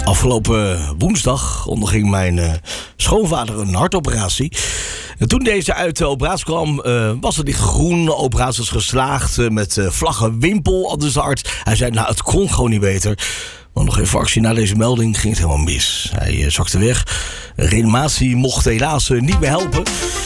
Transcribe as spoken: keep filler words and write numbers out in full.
Afgelopen woensdag onderging mijn uh, schoonvader een hartoperatie. En toen deze uit de operatie kwam, uh, was het licht groen. De operatie was geslaagd uh, met uh, vlaggen wimpel aan zijn hart. Hij zei, nou, het kon gewoon niet beter. Maar nog even actie na deze melding ging het helemaal mis. Hij uh, zakte weg. Reanimatie mocht helaas uh, niet meer helpen.